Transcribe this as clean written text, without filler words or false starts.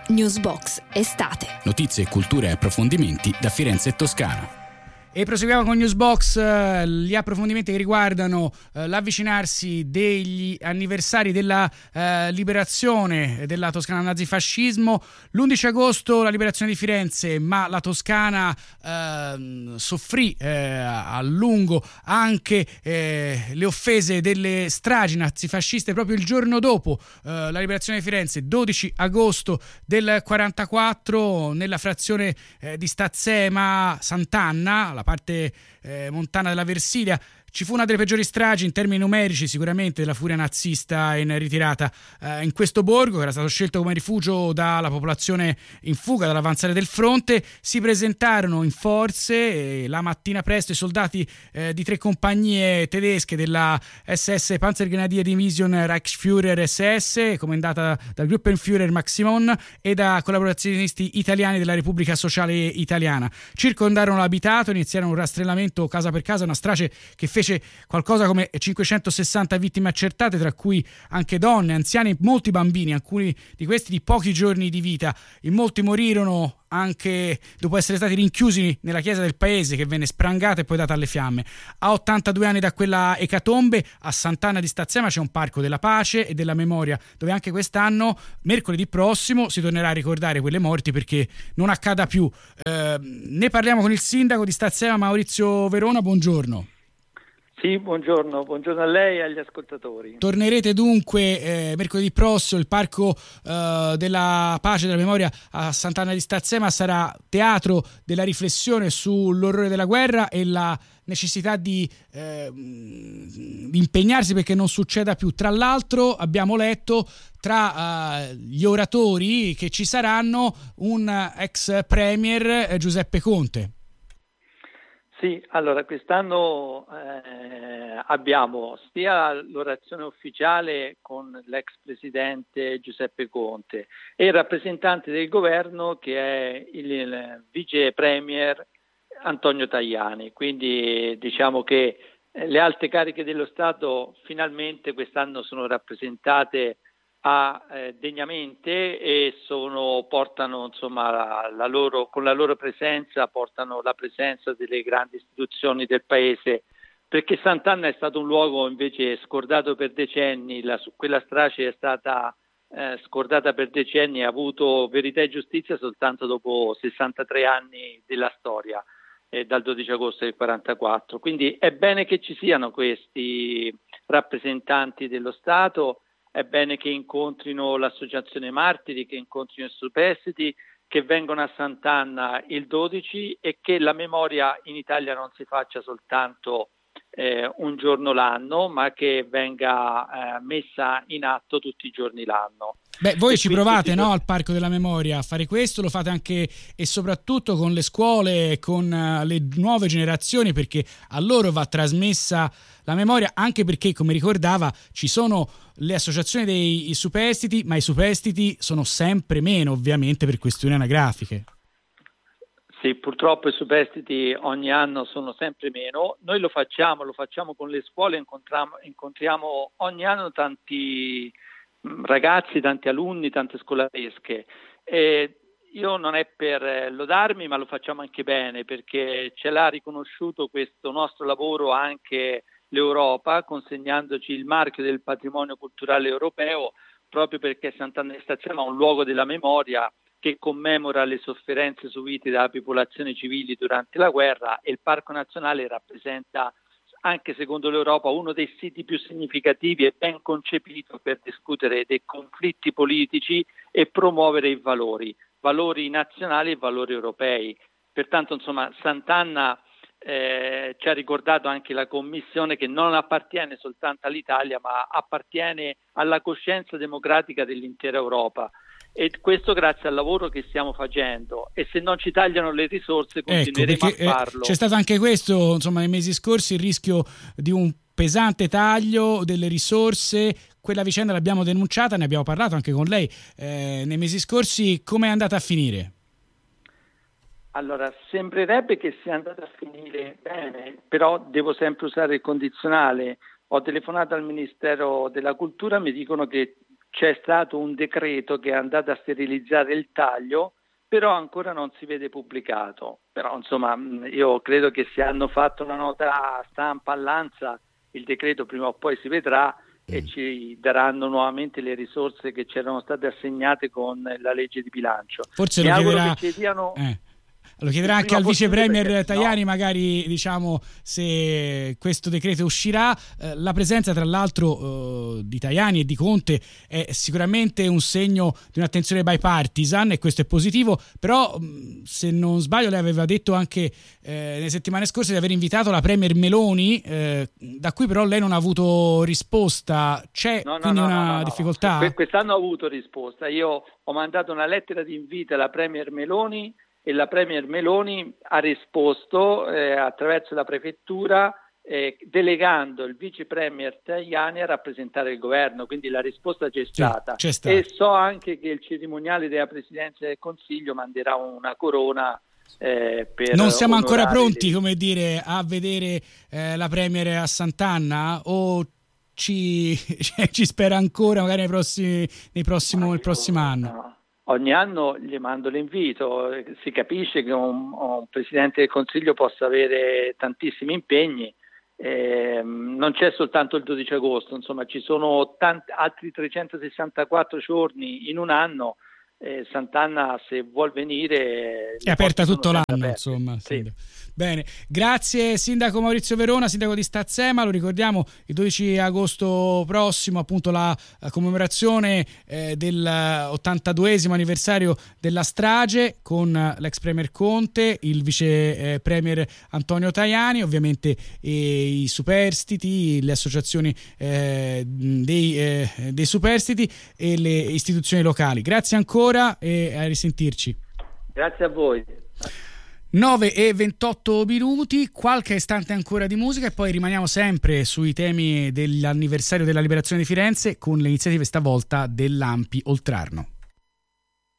Newsbox Estate. Notizie, cultura e approfondimenti da Firenze e Toscana. E proseguiamo con Newsbox, gli approfondimenti che riguardano l'avvicinarsi degli anniversari della liberazione della Toscana dal nazifascismo. L'11 agosto la liberazione di Firenze, ma la Toscana soffrì a lungo anche le offese delle stragi nazifasciste proprio il giorno dopo la liberazione di Firenze, 12 agosto del 44, nella frazione di Stazzema Sant'Anna, la parte montana della Versilia. Ci fu una delle peggiori stragi in termini numerici sicuramente della furia nazista in ritirata in questo borgo, che era stato scelto come rifugio dalla popolazione in fuga dall'avanzare del fronte. Si presentarono in forze la mattina presto i soldati di 3 compagnie tedesche della SS Panzergrenadier Division Reichsführer SS, comandata dal Gruppenführer Max Simon, e da collaborazionisti italiani della Repubblica Sociale Italiana. Circondarono l'abitato, iniziarono un rastrellamento casa per casa, una strage che fece qualcosa come 560 vittime accertate, tra cui anche donne, anziani e molti bambini, alcuni di questi di pochi giorni di vita. In molti morirono anche dopo essere stati rinchiusi nella chiesa del paese, che venne sprangata e poi data alle fiamme. A 82 anni da quella ecatombe, a Sant'Anna di Stazzema c'è un parco della pace e della memoria, dove anche quest'anno, mercoledì prossimo, si tornerà a ricordare quelle morti perché non accada più. Ne parliamo con il sindaco di Stazzema, Maurizio Verona. Buongiorno. Sì, buongiorno a lei e agli ascoltatori. Tornerete dunque mercoledì prossimo. Il Parco della Pace e della Memoria a Sant'Anna di Stazzema sarà teatro della riflessione sull'orrore della guerra e la necessità di impegnarsi perché non succeda più. Tra l'altro abbiamo letto tra gli oratori che ci saranno un ex premier, Giuseppe Conte. Sì, allora quest'anno abbiamo sia l'orazione ufficiale con l'ex presidente Giuseppe Conte e il rappresentante del governo che è il vice premier Antonio Tajani. Quindi diciamo che le alte cariche dello Stato finalmente quest'anno sono rappresentate degnamente e portano insomma con la loro presenza portano la presenza delle grandi istituzioni del paese, perché Sant'Anna è stato un luogo invece scordato per decenni. Quella strage è stata scordata per decenni e ha avuto verità e giustizia soltanto dopo 63 anni della storia, dal 12 agosto del 44. Quindi è bene che ci siano questi rappresentanti dello Stato. È bene che incontrino l'Associazione Martiri, che incontrino i superstiti, che vengono a Sant'Anna il 12 e che la memoria in Italia non si faccia soltanto un giorno l'anno, ma che venga messa in atto tutti i giorni l'anno. Beh, voi ci provate, no, al Parco della Memoria a fare questo, lo fate anche e soprattutto con le scuole, con le nuove generazioni, perché a loro va trasmessa la memoria, anche perché, come ricordava, ci sono le associazioni dei superstiti, ma i superstiti sono sempre meno, ovviamente, per questioni anagrafiche. Sì, purtroppo i superstiti ogni anno sono sempre meno. Noi lo facciamo con le scuole, incontriamo ogni anno tanti ragazzi, tanti alunni, tante scolaresche. Io non è per lodarmi, ma lo facciamo anche bene, perché ce l'ha riconosciuto questo nostro lavoro anche l'Europa, consegnandoci il marchio del patrimonio culturale europeo, proprio perché Sant'Anna di Stazzema è un luogo della memoria che commemora le sofferenze subite dalla popolazione civile durante la guerra, e il Parco Nazionale rappresenta, anche secondo l'Europa, uno dei siti più significativi e ben concepito per discutere dei conflitti politici e promuovere i valori nazionali e valori europei. Pertanto, insomma, Sant'Anna ci ha ricordato anche la Commissione che non appartiene soltanto all'Italia, ma appartiene alla coscienza democratica dell'intera Europa. E questo grazie al lavoro che stiamo facendo, e se non ci tagliano le risorse continueremo a farlo. C'è stato anche questo, insomma, nei mesi scorsi il rischio di un pesante taglio delle risorse. Quella vicenda l'abbiamo denunciata, ne abbiamo parlato anche con lei nei mesi scorsi. Come è andata a finire? Allora, sembrerebbe che sia andata a finire bene, però devo sempre usare il condizionale. Ho telefonato al Ministero della Cultura, mi dicono che c'è stato un decreto che è andato a sterilizzare il taglio, però ancora non si vede pubblicato. Però insomma io credo che se hanno fatto una nota stampa all'ANSA, il decreto prima o poi si vedrà e ci daranno nuovamente le risorse che c'erano state assegnate con la legge di bilancio. Forse Mi lo auguro chiederà, che ci diano... Lo chiederà anche al vice premier perché, Tajani, no, magari, diciamo, se questo decreto uscirà. La presenza, tra l'altro, di Tajani e di Conte è sicuramente un segno di un'attenzione bipartisan, e questo è positivo. Però, se non sbaglio, lei aveva detto anche nelle settimane scorse di aver invitato la premier Meloni, da cui però lei non ha avuto risposta. C'è quindi una difficoltà? Quest'anno ho avuto risposta. Io ho mandato una lettera di invito alla premier Meloni, e la premier Meloni ha risposto attraverso la prefettura, delegando il vice premier Tajani a rappresentare il governo, quindi la risposta c'è stata. C'è stata. E so anche che il cerimoniale della Presidenza del Consiglio manderà una corona per non siamo ancora pronti, come dire, a vedere la premier a Sant'Anna, o ci spera ancora magari il prossimo anno? No. Ogni anno gli mando l'invito, si capisce che un Presidente del Consiglio possa avere tantissimi impegni, non c'è soltanto il 12 agosto, insomma ci sono altri 364 giorni in un anno. Sant'Anna, se vuol venire, è aperta tutto l'anno, aperte. Insomma. Sì. Bene, grazie Sindaco Maurizio Verona, Sindaco di Stazzema. Lo ricordiamo, il 12 agosto prossimo, appunto, la commemorazione del 82esimo anniversario della strage, con l'ex premier Conte, il vice premier Antonio Tajani, ovviamente i superstiti, le associazioni dei superstiti e le istituzioni locali. Grazie ancora e a risentirci. Grazie a voi. 9:28, qualche istante ancora di musica e poi rimaniamo sempre sui temi dell'anniversario della liberazione di Firenze, con le iniziative stavolta dell'Ampi Oltrarno.